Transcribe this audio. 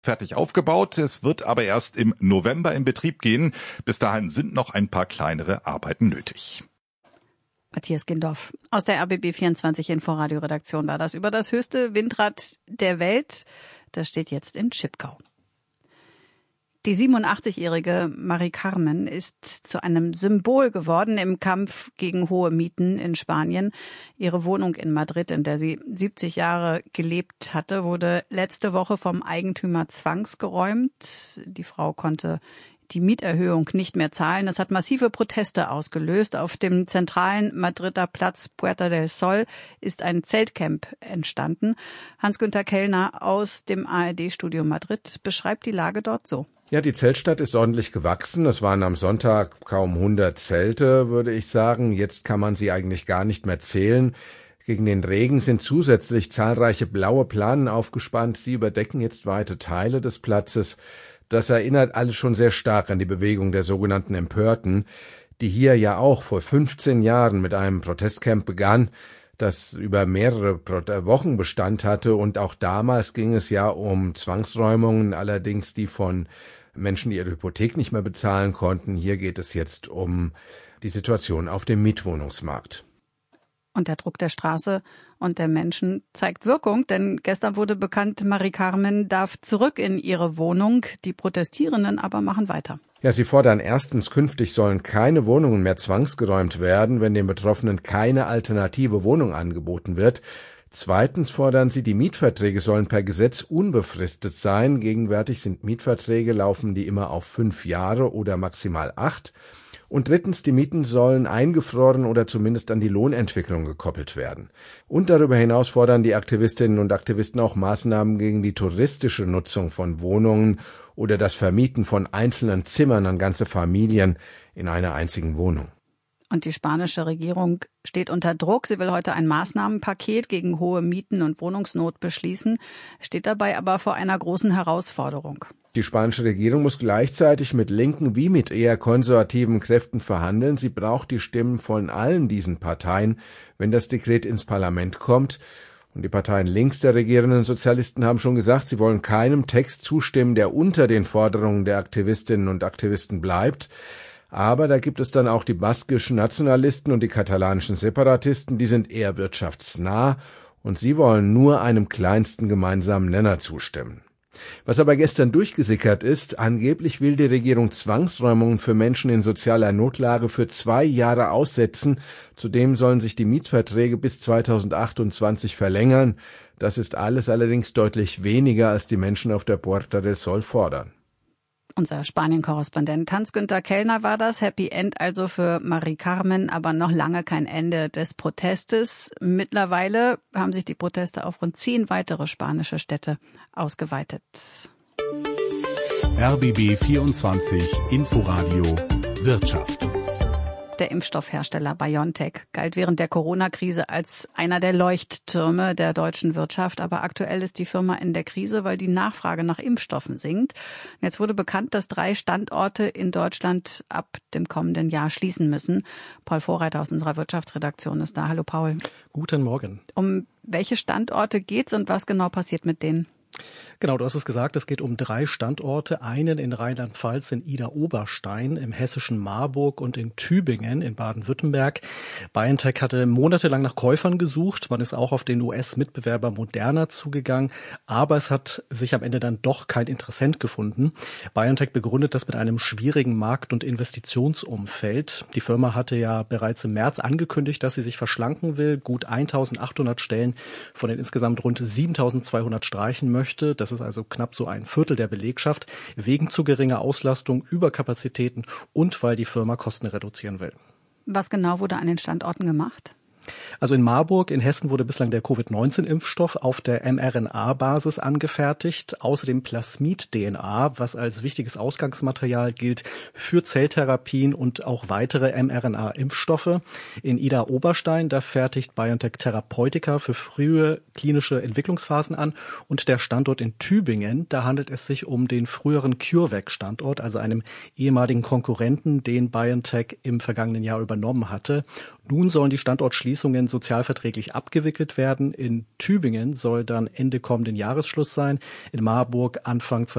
fertig aufgebaut. Es wird aber erst im November in Betrieb gehen. Bis dahin sind noch ein paar kleinere Arbeiten nötig. Matthias Gindorf aus der RBB 24 Inforadio-Redaktion war das über das höchste Windrad der Welt. Das steht jetzt in Chipkau. Die 87-jährige Mari-Carmen ist zu einem Symbol geworden im Kampf gegen hohe Mieten in Spanien. Ihre Wohnung in Madrid, in der sie 70 Jahre gelebt hatte, wurde letzte Woche vom Eigentümer zwangsgeräumt. Die Frau konnte die Mieterhöhung nicht mehr zahlen. Das hat massive Proteste ausgelöst. Auf dem zentralen Madrider Platz Puerta del Sol ist ein Zeltcamp entstanden. Hans-Günther Kellner aus dem ARD-Studio Madrid beschreibt die Lage dort so. Ja, die Zeltstadt ist ordentlich gewachsen. Es waren am Sonntag kaum 100 Zelte, würde ich sagen. Jetzt kann man sie eigentlich gar nicht mehr zählen. Gegen den Regen sind zusätzlich zahlreiche blaue Planen aufgespannt. Sie überdecken jetzt weite Teile des Platzes. Das erinnert alles schon sehr stark an die Bewegung der sogenannten Empörten, die hier ja auch vor 15 Jahren mit einem Protestcamp begann, das über mehrere Wochen Bestand hatte. Und auch damals ging es ja um Zwangsräumungen, allerdings die von Menschen, die ihre Hypothek nicht mehr bezahlen konnten. Hier geht es jetzt um die Situation auf dem Mietwohnungsmarkt. Und der Druck der Straße und der Menschen zeigt Wirkung, denn gestern wurde bekannt, Mari-Carmen darf zurück in ihre Wohnung. Die Protestierenden aber machen weiter. Ja, sie fordern erstens, künftig sollen keine Wohnungen mehr zwangsgeräumt werden, wenn den Betroffenen keine alternative Wohnung angeboten wird. Zweitens fordern sie, die Mietverträge sollen per Gesetz unbefristet sein. Gegenwärtig sind Mietverträge, laufen die immer auf 5 Jahre oder maximal 8. Und drittens, die Mieten sollen eingefroren oder zumindest an die Lohnentwicklung gekoppelt werden. Und darüber hinaus fordern die Aktivistinnen und Aktivisten auch Maßnahmen gegen die touristische Nutzung von Wohnungen oder das Vermieten von einzelnen Zimmern an ganze Familien in einer einzigen Wohnung. Und die spanische Regierung steht unter Druck. Sie will heute ein Maßnahmenpaket gegen hohe Mieten und Wohnungsnot beschließen, steht dabei aber vor einer großen Herausforderung. Die spanische Regierung muss gleichzeitig mit linken wie mit eher konservativen Kräften verhandeln. Sie braucht die Stimmen von allen diesen Parteien, wenn das Dekret ins Parlament kommt. Und die Parteien links der regierenden Sozialisten haben schon gesagt, sie wollen keinem Text zustimmen, der unter den Forderungen der Aktivistinnen und Aktivisten bleibt. Aber da gibt es dann auch die baskischen Nationalisten und die katalanischen Separatisten, die sind eher wirtschaftsnah und sie wollen nur einem kleinsten gemeinsamen Nenner zustimmen. Was aber gestern durchgesickert ist, angeblich will die Regierung Zwangsräumungen für Menschen in sozialer Notlage für 2 Jahre aussetzen. Zudem sollen sich die Mietverträge bis 2028 verlängern. Das ist alles allerdings deutlich weniger, als die Menschen auf der Puerta del Sol fordern. Unser Spanien-Korrespondent Hans-Günther Kellner war das. Happy End also für Mari-Carmen, aber noch lange kein Ende des Protestes. Mittlerweile haben sich die Proteste auf rund 10 weitere spanische Städte ausgeweitet. RBB 24 Inforadio Wirtschaft. Der Impfstoffhersteller BioNTech galt während der Corona-Krise als einer der Leuchttürme der deutschen Wirtschaft. Aber aktuell ist die Firma in der Krise, weil die Nachfrage nach Impfstoffen sinkt. Jetzt wurde bekannt, dass 3 Standorte in Deutschland ab dem kommenden Jahr schließen müssen. Paul Vorreiter aus unserer Wirtschaftsredaktion ist da. Hallo Paul. Guten Morgen. Um welche Standorte geht's und was genau passiert mit denen? Genau, du hast es gesagt, es geht um 3 Standorte, einen in Rheinland-Pfalz in Idar-Oberstein, im hessischen Marburg und in Tübingen in Baden-Württemberg. BioNTech hatte monatelang nach Käufern gesucht, man ist auch auf den US-Mitbewerber Moderna zugegangen, aber es hat sich am Ende dann doch kein Interessent gefunden. BioNTech begründet das mit einem schwierigen Markt- und Investitionsumfeld. Die Firma hatte ja bereits im März angekündigt, dass sie sich verschlanken will, gut 1.800 Stellen von den insgesamt rund 7.200 streichen möchte. Das ist also knapp so ein Viertel der Belegschaft, wegen zu geringer Auslastung, Überkapazitäten und weil die Firma Kosten reduzieren will. Was genau wurde an den Standorten gemacht? Also in Marburg in Hessen wurde bislang der Covid-19-Impfstoff auf der mRNA-Basis angefertigt. Außerdem Plasmid-DNA, was als wichtiges Ausgangsmaterial gilt für Zelltherapien und auch weitere mRNA-Impfstoffe. In Idar-Oberstein, da fertigt BioNTech Therapeutika für frühe klinische Entwicklungsphasen an. Und der Standort in Tübingen, da handelt es sich um den früheren CureVac-Standort, also einem ehemaligen Konkurrenten, den BioNTech im vergangenen Jahr übernommen hatte. Nun sollen die Standortschließungen Schließungen sozialverträglich abgewickelt werden. In Tübingen soll dann Ende kommenden Jahres Schluss sein, in Marburg Anfang